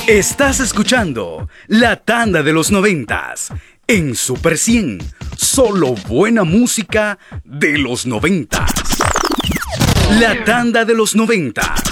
Estás escuchando La Tanda de los 90s en Super 100. Solo buena música de los 90s. La Tanda de los 90.